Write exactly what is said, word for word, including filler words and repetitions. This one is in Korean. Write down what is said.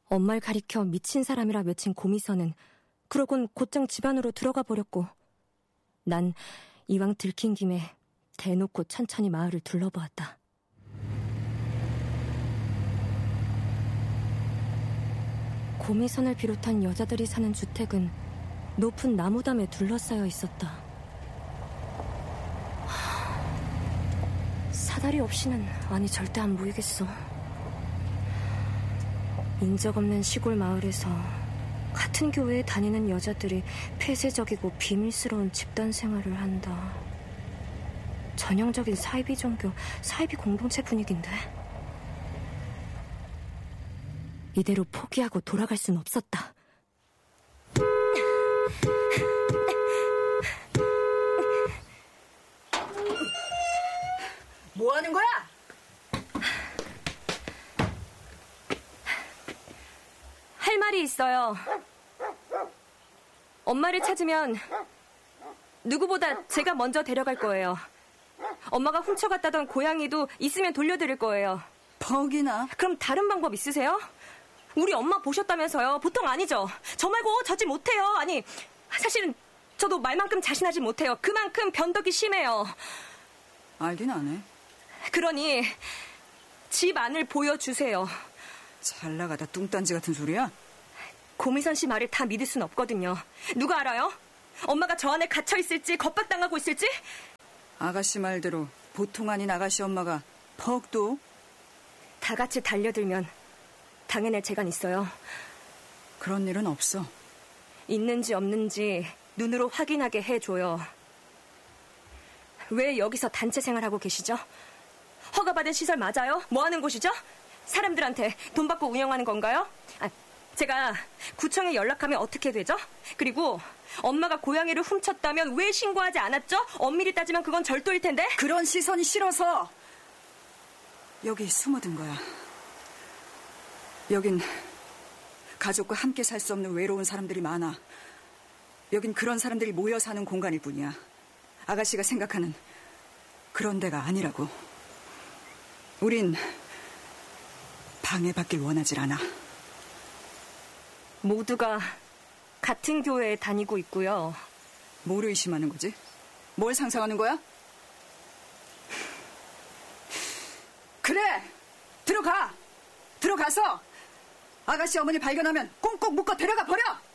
엄마를 가리켜 미친 사람이라 외친 고미선은 그러곤 곧장 집 안으로 들어가 버렸고, 난 이왕 들킨 김에 대놓고 천천히 마을을 둘러보았다. 고미선을 비롯한 여자들이 사는 주택은 높은 나무담에 둘러싸여 있었다. 하... 사다리 없이는 안이 절대 안 보이겠어. 인적 없는 시골 마을에서 같은 교회에 다니는 여자들이 폐쇄적이고 비밀스러운 집단 생활을 한다. 전형적인 사이비 종교, 사이비 공동체 분위기인데. 이대로 포기하고 돌아갈 순 없었다. 뭐 하는 거야? 할 말이 있어요. 엄마를 찾으면 누구보다 제가 먼저 데려갈 거예요. 엄마가 훔쳐갔다던 고양이도 있으면 돌려드릴 거예요. 퍽이나? 그럼 다른 방법 있으세요? 우리 엄마 보셨다면서요. 보통 아니죠. 저 말고 저지 못해요. 아니, 사실은 저도 말만큼 자신하지 못해요. 그만큼 변덕이 심해요. 알긴 안 해. 그러니 집 안을 보여주세요. 잘 나가다 뚱딴지 같은 소리야? 고미선 씨 말을 다 믿을 순 없거든요. 누가 알아요? 엄마가 저 안에 갇혀있을지 겁박당하고 있을지? 아가씨 말대로 보통 아닌 아가씨 엄마가 퍽도? 다 같이 달려들면 당해낼 재간 있어요. 그런 일은 없어. 있는지 없는지 눈으로 확인하게 해줘요. 왜 여기서 단체 생활하고 계시죠? 허가받은 시설 맞아요? 뭐 하는 곳이죠? 사람들한테 돈 받고 운영하는 건가요? 아, 제가 구청에 연락하면 어떻게 되죠? 그리고 엄마가 고양이를 훔쳤다면 왜 신고하지 않았죠? 엄밀히 따지면 그건 절도일 텐데. 그런 시선이 싫어서 여기 숨어든 거야. 여긴 가족과 함께 살 수 없는 외로운 사람들이 많아. 여긴 그런 사람들이 모여 사는 공간일 뿐이야. 아가씨가 생각하는 그런 데가 아니라고. 우린 방해받길 원하질 않아. 모두가 같은 교회에 다니고 있고요. 뭘 의심하는 거지? 뭘 상상하는 거야? 그래! 들어가! 들어가서 아가씨 어머니 발견하면 꽁꽁 묶어 데려가 버려!